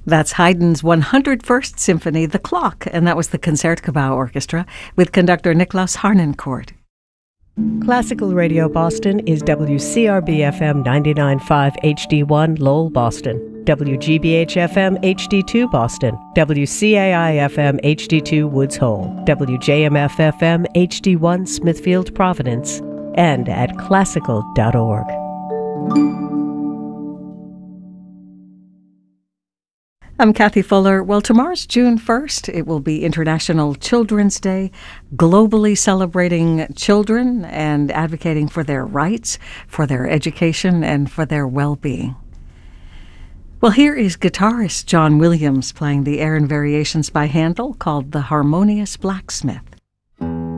That's Haydn's 101st Symphony, The Clock, and that was the Concertgebouw Orchestra with conductor Niklaus Harnoncourt. Classical Radio Boston is WCRB-FM 99.5 HD1 Lowell, Boston, WGBH-FM HD2 Boston, WCAI-FM HD2 Woods Hole, WJMF-FM HD1 Smithfield, Providence, and at classical.org. I'm Kathy Fuller. Well, tomorrow's June 1st. It will be International Children's Day, globally celebrating children and advocating for their rights, for their education, and for their well-being. Well, here is guitarist John Williams playing the air and variations by Handel called The Harmonious Blacksmith.